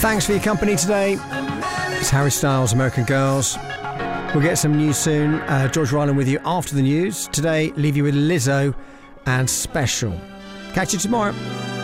Thanks for your company today. It's Harry Styles, American Girls. We'll get some news soon. George Ryland with you after the news. Today, leave you with Lizzo and Special. Catch you tomorrow.